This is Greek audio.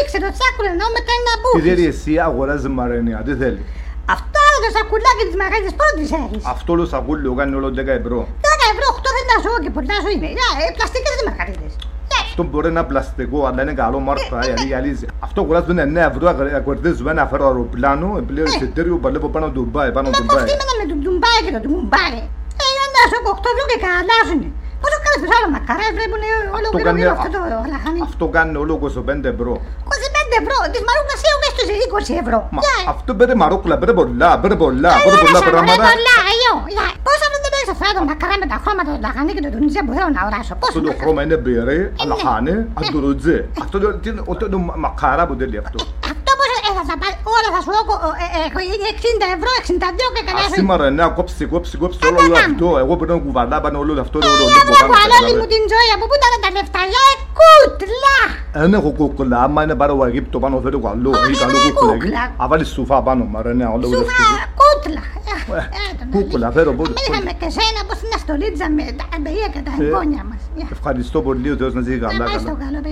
ρίξε το τσάκουλο ενώ με κάνει να μπούχεις. Τι θέλει εσύ, αγοράζει Μαρένια, τι θέλει. Αυτό είναι το σακουλάκι της μαγαζιάς, πότε τις έχεις. Αυτό το σακούλιο κάνει όλο 10 ευρώ. 10 ευρώ, 8 δεν τα ζω και πολλά σου είναι. Πλαστικές δεν μαργαρίτες. Αυτό μπορεί να είναι πλαστικό, αλλά είναι καλό μάρκα, γιατί γυαλίζει. Αυτό κουράζουν 9 ευρώ, κερδίζουμε ένα φέρο αεροπλάνο, επιπλέον εισιτήριο, παλεύω πάνω του Ντουμπάι. Μα κοστίμενα με τον Ντουμπάι και τον Ντουμπάι. Να σου 8 ευρώ και καλάζουνε. Πόσο κάνεις τους άλλους μακαρές, βλέπουν όλο γύρω αυτό το λαχανί. Αυτό κάνει όλο 25 ευρώ. 25 ευρώ, της μαρούκλας έχουν έστω σε 20 ευρώ. Αυτό παίρνει μαρούκλα, παίρνει πολλά πράγματα. Πώς αυτό δεν έχεις αυτό το μακαρέ με τα χρώματα του λαχανί και το τουνιτζέ που θέλω να οράσω. Αυτό το χρώμα είναι μπερέ, λαχανί, αντουροτζέ. Αυτό είναι μακαρά που τέλει αυτό. Αυτό πώς θα τα πάρει όλα, θα σου έχω 60 ευρώ, 62 και καλά σου. Σήμερα ναι, κόψει όλο αυτό. Εγώ πρέπει να κουβαλά πάνω όλο αυτό. Κουβαλόλη μου την ζωή, από πού ήταν τα λεφταλιά, κούτλα. Δεν έχω κούκλα, άμα είναι πάρω Αιγύπτο πάνω φέρω καλό. Έχει καλό κούκλα. Αν βάλεις σουφά πάνω, Μαρένια, όλο αυτό. Σουφά, κούτλα. Κούκλα, φέρω πότε. Μην είχαμε και σένα πως είναι στολίτσα με τα αμπελία και τα εγγόνια μας. Ευχαριστώ πολύ, ο Θεός να ζει καλά.